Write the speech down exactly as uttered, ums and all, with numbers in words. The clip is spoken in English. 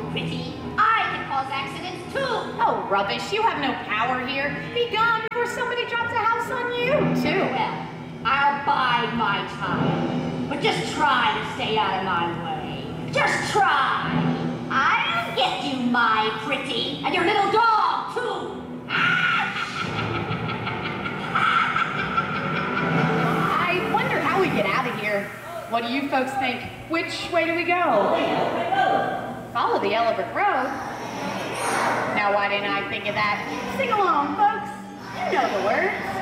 pretty. I can cause accidents too. Oh, rubbish. You have no power here. Be gone before somebody drops a house on you, too. Well, I'll bide my time. But just try to stay out of my way. Just try. I'll get you, my pretty. And your little dog, too. I wonder how we get out of here. What do you folks think? Which way do we go? Follow the yellow brick road. Now, why didn't I think of that? Sing along, folks. You know the words.